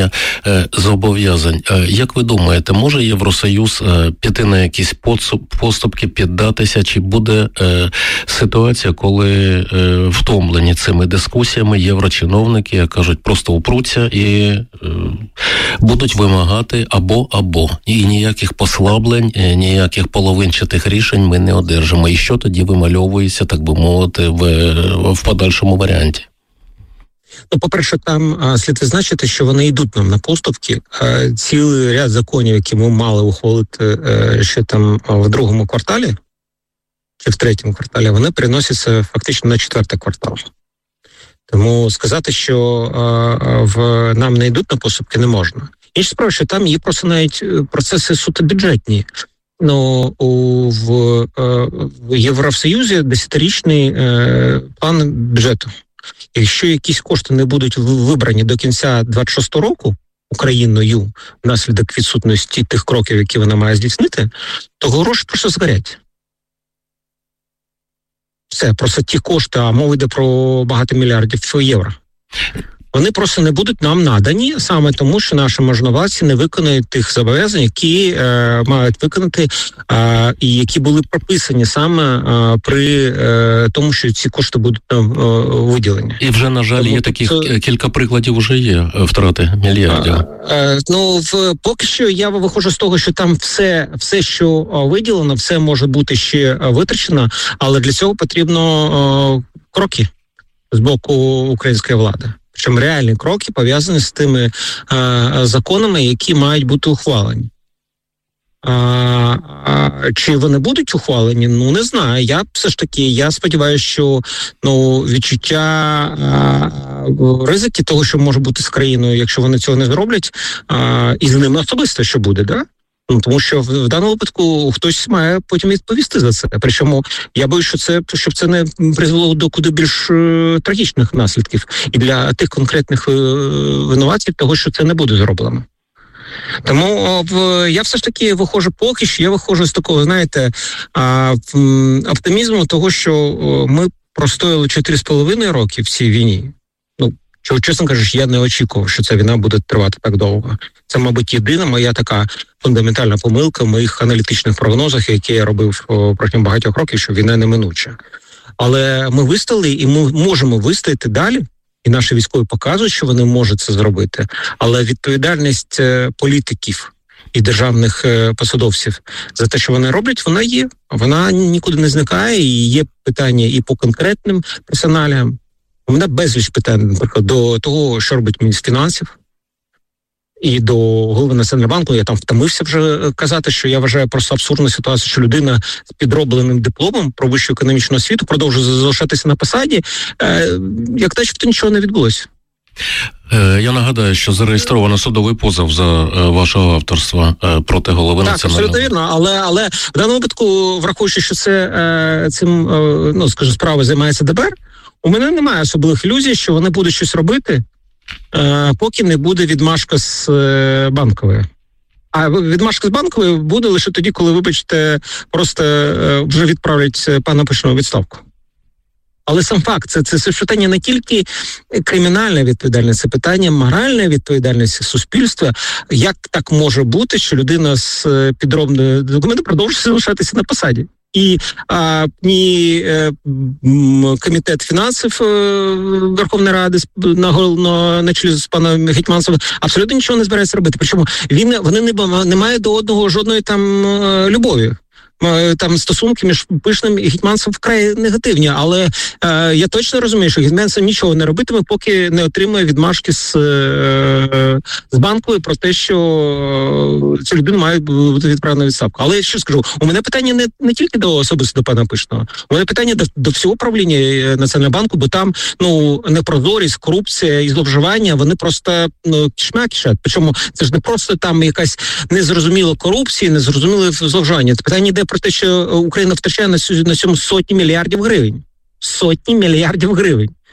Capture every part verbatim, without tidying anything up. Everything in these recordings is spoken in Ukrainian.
виконання е, зобов'язань. Е, як ви думаєте, може Євросоюз е, піти на якісь поступки, піддатися, чи буде е, ситуація, коли е, втомлені цими дискусіями єврочиновники, як кажуть, просто упруться і е, будуть вимагати або-або. І ніяких послаблень, ніяких половинчатих рішень ми не одержимо. І що тоді вимальовується, так би мовити, в, в подальшому варіанті? Ну, по-перше, там а, слід визначити, що вони йдуть нам на поступки. А, цілий ряд законів, які ми мали ухвалити а, ще там а, в другому кварталі, чи в третьому кварталі, вони переносяться фактично на четвертий квартал. Тому сказати, що а, в нам не йдуть на поступки, не можна. Інша справа, що там є просто навіть процеси суто бюджетні. Ну, у, в, в Євросоюзі десятирічний е, план бюджету. Якщо якісь кошти не будуть вибрані до кінця двадцять шостого року Україною внаслідок відсутності тих кроків, які вона має здійснити, то гроші просто згорять. Все, просто ті кошти, а мова йде про багато мільярдів євро. Вони просто не будуть нам надані саме тому, що наші можновладці не виконують тих зобов'язань, які е, мають виконати е, і які були прописані саме е, при е, тому, що ці кошти будуть е, виділені. І вже, на жаль, тому, є таких це... кілька прикладів вже є втрати мільярдів. Е, е, ну, в, поки що я виходжу з того, що там все, все, що виділено, все може бути ще витрачено, але для цього потрібно е, кроки з боку української влади. Причому реальні кроки пов'язані з тими а, законами, які мають бути ухвалені. А, а, чи вони будуть ухвалені? Ну, не знаю. Я все ж таки, я сподіваюся, що ну, відчуття а, ризики того, що може бути з країною, якщо вони цього не зроблять, а, і з ними особисто що буде, да? Ну, тому що в, в даному випадку хтось має потім відповісти за це. Причому я боюсь, що це, щоб це не призвело до куди більш е, трагічних наслідків і для тих конкретних е, винуватців того, що це не буде зроблено. Тому в, я все ж таки виходжу поки що, я виходжу з такого, знаєте, а, в, оптимізму того, що ми простояли чотири з половиною роки в цій війні. Ну, чого, чесно кажучи, я не очікував, що ця війна буде тривати так довго. Це, мабуть, єдина моя така фундаментальна помилка в моїх аналітичних прогнозах, які я робив протягом багатьох років, що війна неминуча. Але ми вистояли, і ми можемо вистояти далі, і наші військові показують, що вони можуть це зробити. Але відповідальність політиків і державних посадовців за те, що вони роблять, вона є. Вона нікуди не зникає, і є питання і по конкретним персоналіям. У мене безліч питань, наприклад, до того, що робить міністр фінансів, і до голови Національного банку. Я там втомився вже казати, що я вважаю просто абсурдну ситуацію, що людина з підробленим дипломом про вищу економічну освіту продовжує залишатися на посаді, е, як начебто нічого не відбулося. Я нагадаю, що зареєстровано судовий позов за вашого авторства проти голови так, Національного банку. Так, абсолютно вірно, але, але в даному випадку, враховуючи, що це цим, ну, скажу, справою займається ДБР, у мене немає особливих ілюзій, що вони будуть щось робити, поки не буде відмашка з Банкової. А відмашка з Банкової буде лише тоді, коли, вибачте, просто вже відправлять пана Пишного у відставку. Але сам факт, це, це, це питання не тільки кримінальна відповідальність, це питання моральної відповідальності суспільства. Як так може бути, що людина з підробною документом продовжує залишатися на посаді? І а, ні е, комітет фінансів е, Верховної Ради на, на, на чолі з паном Гетьманцевим абсолютно нічого не збирається робити. Причому він, вони не, не мають до одного жодної там е, любові. Там стосунки між Пишним і Гетьманцевим вкрай негативні, але е, я точно розумію, що Гетьманцев нічого не робитиме, поки не отримує відмашки з, е, з Банкової про те, що ця людина має бути відправлена відставку. Але я що скажу, у мене питання не, не тільки до особисто до пана Пишного, у мене питання до, до всього правління Національного банку, бо там ну непрозорість, корупція і зловживання, вони просто ну, кишмя кишать. Причому це ж не просто там якась незрозуміла корупція, незрозуміле зловживання. Це питання йде про те, що Україна втрачає на цьому сотні мільярдів гривень. Сотні мільярдів гривень.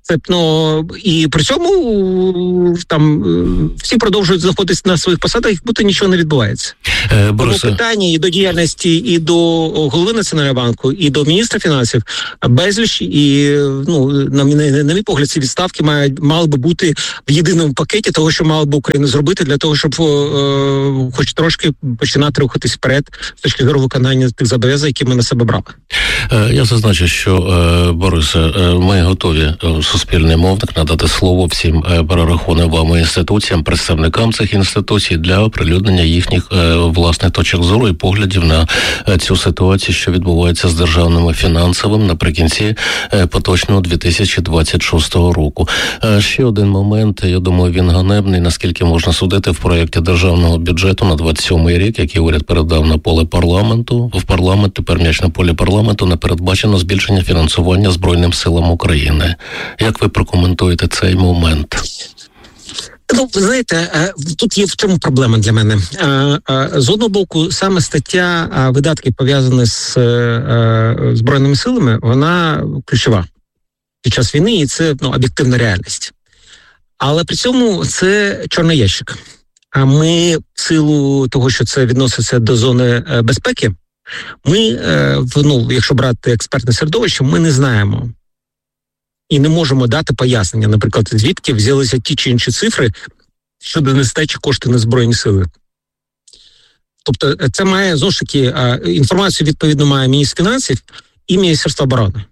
Це, ну, і при цьому там всі продовжують знаходитися на своїх посадах, як будто нічого не відбувається. Е, Тому питання і до діяльності, і до голови Національного банку, і до міністра фінансів безліч, і, ну, на, на, на мій погляд, ці відставки мають, мали би бути в єдиному пакеті того, що мала б Україна зробити для того, щоб е, хоч трошки починати рухатись вперед з точки зору виконання тих зобов'язань, які ми на себе брали. Е, я зазначу, що, е, Борисе, е, ми готові суспільний мовник надати слово всім перерахованим інституціям, представникам цих інституцій для оприлюднення їхніх власних точок зору і поглядів на цю ситуацію, що відбувається з державними фінансовим наприкінці поточного дві тисячі двадцять шостого року. Ще один момент, я думаю, він ганебний, наскільки можна судити в проєкті державного бюджету на двадцять сьомий рік, який уряд передав на поле парламенту. В парламент, тепер м'яч на полі парламенту, не передбачено збільшення фінансування Збройним силам України. Як ви прокоментуєте цей момент? Ну, ви знаєте, тут є в чому проблема для мене. З одного боку, саме стаття видатків, пов'язані з Збройними силами, вона ключова під час війни, і це, ну, об'єктивна реальність. Але при цьому це чорний ящик. А ми, в силу того, що це відноситься до зони безпеки, ми, ну, якщо брати експертне середовище, ми не знаємо і не можемо дати пояснення, наприклад, звідки взялися ті чи інші цифри щодо нестачі коштів на Збройні сили. Тобто це має, знову ж таки, інформацію відповідно має міністр фінансів і Міністерство оборони.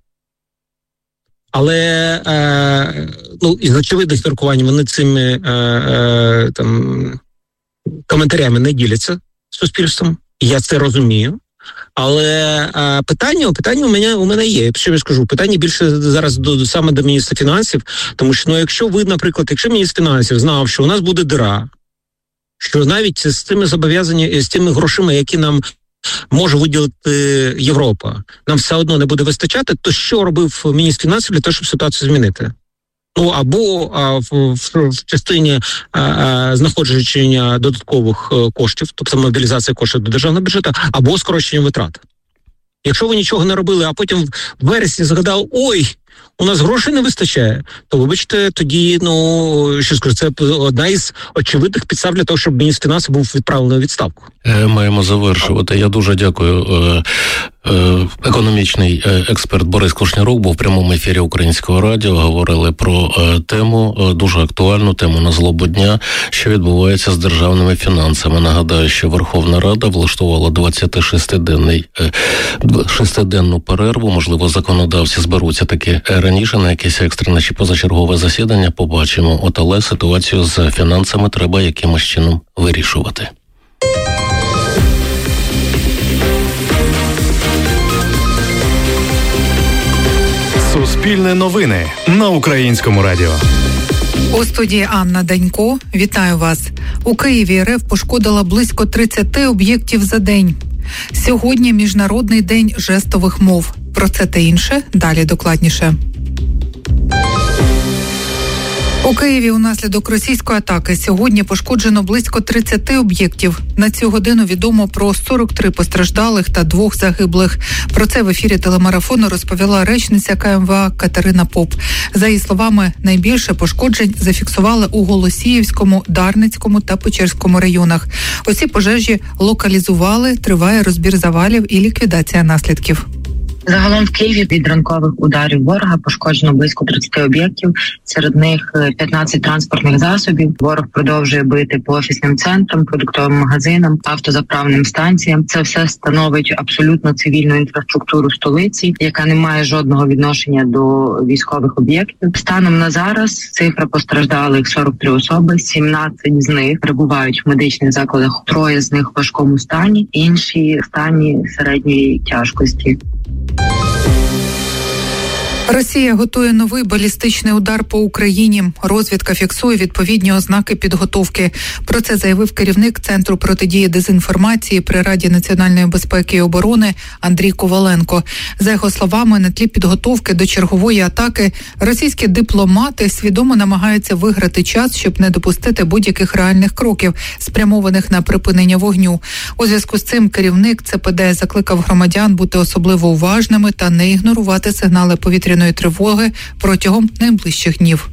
Але, ну, із очевидних міркувань вони цими там коментарями не діляться з суспільством. Я це розумію. Але а, питання, питання у мене у мене є. Що я скажу, питання більше зараз до саме до міністра фінансів, тому що, ну, якщо ви, наприклад, якщо міністр фінансів знав, що у нас буде діра, що навіть з цими зобов'язаннями, з тими грошима, які нам може виділити Європа, нам все одно не буде вистачати, то що робив міністр фінансів для того, щоб ситуацію змінити? Ну, або а, в, в, в частині а, а, знаходження додаткових коштів, тобто мобілізація коштів до державного бюджету, або скорочення витрат. Якщо ви нічого не робили, а потім в вересні згадали, ой, у нас грошей не вистачає, то, вибачте, тоді, ну, що скажу, це одна із очевидних підстав для того, щоб міністр фінансів був відправлений у відставку. Е, маємо завершувати. Я дуже дякую. Е, е, економічний експерт Борис Кушнярук був в прямому ефірі Українського радіо. Говорили про е, тему, е, дуже актуальну тему на злобу дня, що відбувається з державними фінансами. Нагадаю, що Верховна Рада влаштувала двадцятишестиденний, е, шестиденну перерву. Можливо, законодавці зберуться таки раніше на якесь екстрене чи позачергове засідання. Побачимо. От, але ситуацію з фінансами треба якимось чином вирішувати. Суспільне новини на Українському радіо. У студії Анна Данько. Вітаю вас. У Києві РФ пошкодила близько тридцять об'єктів за день. Сьогодні Міжнародний день жестових мов. Про це та інше далі докладніше. У Києві унаслідок російської атаки сьогодні пошкоджено близько тридцять об'єктів. На цю годину відомо про сорок три постраждалих та двох загиблих. Про це в ефірі телемарафону розповіла речниця Ка Ем Ве А Катерина Поп. За її словами, найбільше пошкоджень зафіксували у Голосіївському, Дарницькому та Печерському районах. Усі пожежі локалізували, триває розбір завалів і ліквідація наслідків. Загалом в Києві від ранкових ударів ворога пошкоджено близько тридцять об'єктів, серед них п'ятнадцять транспортних засобів. Ворог продовжує бити по офісним центрам, продуктовим магазинам, автозаправним станціям. Це все становить абсолютно цивільну інфраструктуру столиці, яка не має жодного відношення до військових об'єктів. Станом на зараз цифра постраждалих сорок три особи, сімнадцять з них перебувають в медичних закладах, троє з них в важкому стані, інші в стані середньої тяжкості. Росія готує новий балістичний удар по Україні. Розвідка фіксує відповідні ознаки підготовки. Про це заявив керівник Центру протидії дезінформації при Раді національної безпеки і оборони Андрій Коваленко. За його словами, на тлі підготовки до чергової атаки російські дипломати свідомо намагаються виграти час, щоб не допустити будь-яких реальних кроків, спрямованих на припинення вогню. У зв'язку з цим керівник Це Пе Де закликав громадян бути особливо уважними та не ігнорувати сигнали повітряної повітряної тривоги протягом найближчих днів.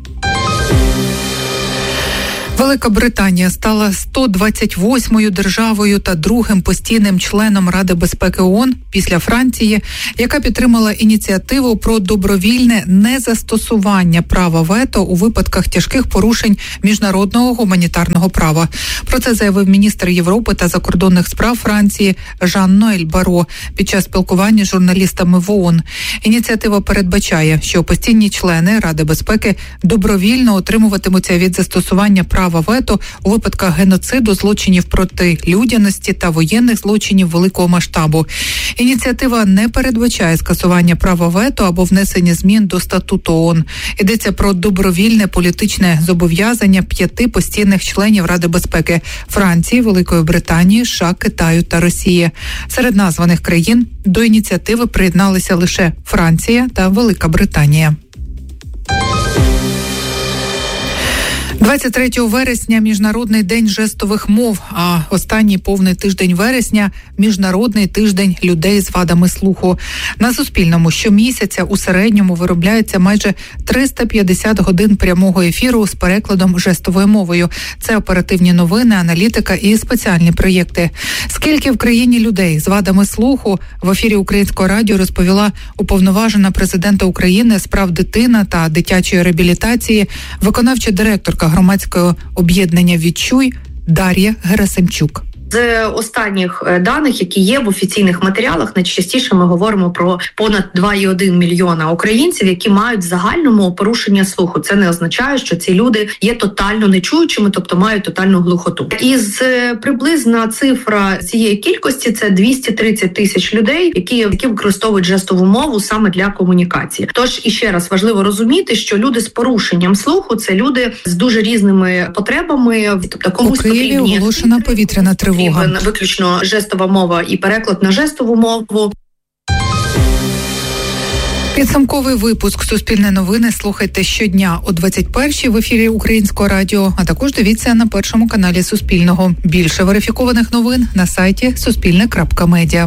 Велика Британія стала сто двадцять восьмою державою та другим постійним членом Ради безпеки ООН після Франції, яка підтримала ініціативу про добровільне незастосування права вето у випадках тяжких порушень міжнародного гуманітарного права. Про це заявив міністр Європи та закордонних справ Франції Жан-Ноель Баро під час спілкування з журналістами в ООН. Ініціатива передбачає, що постійні члени Ради безпеки добровільно отримуватимуться від застосування права права вето у випадках геноциду, злочинів проти людяності та воєнних злочинів великого масштабу. Ініціатива не передбачає скасування права вето або внесення змін до статуту ООН. Йдеться про добровільне політичне зобов'язання п'яти постійних членів Ради безпеки – Франції, Великої Британії, США, Китаю та Росії. Серед названих країн до ініціативи приєдналися лише Франція та Велика Британія. двадцять третього вересня – Міжнародний день жестових мов, а останній повний тиждень вересня – Міжнародний тиждень людей з вадами слуху. На Суспільному щомісяця у середньому виробляється майже триста п'ятдесят годин прямого ефіру з перекладом жестовою мовою. Це оперативні новини, аналітика і спеціальні проєкти. Скільки в країні людей з вадами слуху, в ефірі Українського радіо розповіла уповноважена президента України з прав дитини та дитячої реабілітації, виконавча директорка громадського об'єднання «Відчуй» Дар'я Герасимчук. З останніх даних, які є в офіційних матеріалах, найчастіше ми говоримо про понад два цілих одна десята мільйона українців, які мають в загальному порушення слуху. Це не означає, що ці люди є тотально нечуючими, тобто мають тотальну глухоту. Із приблизна цифра цієї кількості – це двісті тридцять тисяч людей, які, які використовують жестову мову саме для комунікації. Тож, іще раз важливо розуміти, що люди з порушенням слуху – це люди з дуже різними потребами, тобто комусь потрібні... У Києві оголошена повітряна тривога. Виключно жестова мова і переклад на жестову мову. Підсумковий випуск «Суспільне новини» слухайте щодня о двадцять першій в ефірі Українського радіо, а також дивіться на першому каналі Суспільного. Більше верифікованих новин на сайті суспільне крапка медіа.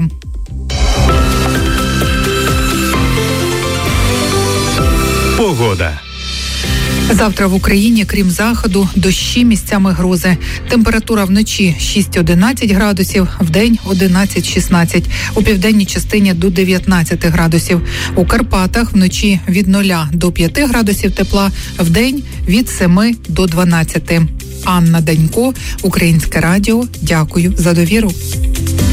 Погода. Завтра в Україні, крім заходу, дощі, місцями грози. Температура вночі шість - одинадцять градусів, вдень одинадцять - шістнадцять. У південній частині до дев'ятнадцяти градусів. У Карпатах вночі від нуля до п'яти градусів тепла, вдень від семи до дванадцяти. Анна Данько, Українське радіо. Дякую за довіру.